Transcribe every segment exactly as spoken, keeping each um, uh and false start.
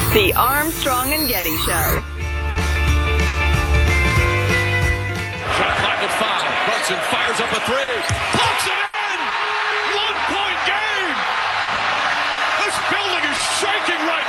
The Armstrong and Getty Show. Shot clock at five. Brunson fires up a three. Pumps it in! One-point game! This building is shaking right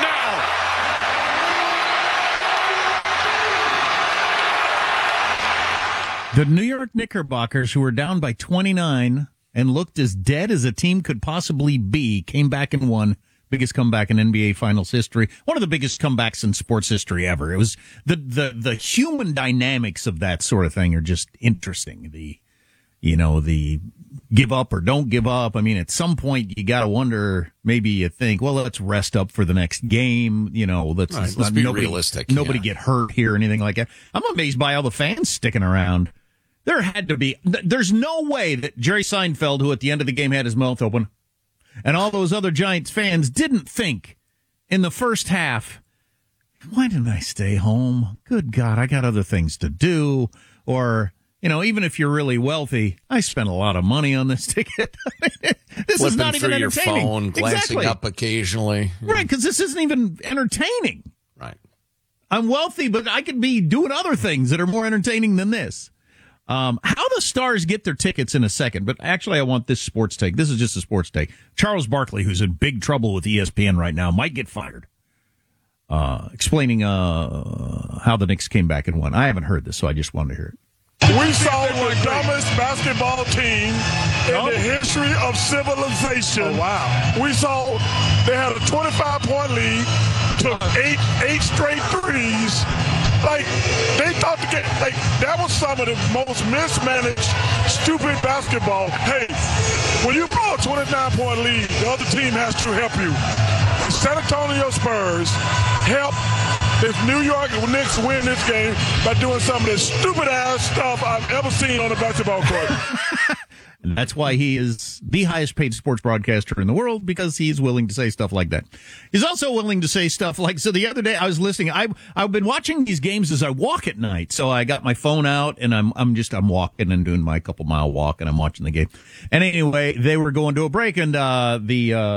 now! The New York Knickerbockers, who were down by twenty-nine and looked as dead as a team could possibly be, came back and won. Biggest comeback in N B A Finals history. One of the biggest comebacks in sports history ever. It was the, the, the human dynamics of that sort of thing are just interesting. The, you know, the give up or don't give up. I mean, at some point you got to wonder, maybe you think, well, let's rest up for the next game. You know, let's, right, let's be nobody, realistic. Nobody yeah. get hurt here or anything like that. I'm amazed by all the fans sticking around. There had to be, there's no way that Jerry Seinfeld, who at the end of the game had his mouth open, and all those other Giants fans didn't think in the first half, why didn't I stay home? Good God, I got other things to do. Or, you know, even if you're really wealthy, I spent a lot of money on this ticket. This Flipping is not even through your entertaining. phone, glancing exactly. up occasionally. Right, because this isn't even entertaining. Right. I'm wealthy, but I could be doing other things that are more entertaining than this. Um, how the Stars get their tickets in a second, but actually I want this sports take. This is just a sports take. Charles Barkley, who's in big trouble with E S P N right now, might get fired. Uh, explaining uh, how the Knicks came back and won. I haven't heard this, so I just wanted to hear it. We saw the dumbest basketball team in No. the history of civilization. Oh, wow. We saw they had a twenty-five point lead, took eight eight straight threes. Like, they thought to get, like, that was some of the most mismanaged, stupid basketball. Hey, when you blow a twenty-nine point lead, the other team has to help you. The San Antonio Spurs help if New York Knicks win this game by doing some of the stupid-ass stuff I've ever seen on a basketball court. And that's why he is the highest paid sports broadcaster in the world, because he's willing to say stuff like that. He's also willing to say stuff like, so the other day I was listening, I, I've been watching these games as I walk at night. So I got my phone out and I'm, I'm just, I'm walking and doing my couple mile walk and I'm watching the game. And anyway, they were going to a break and, uh, the, uh,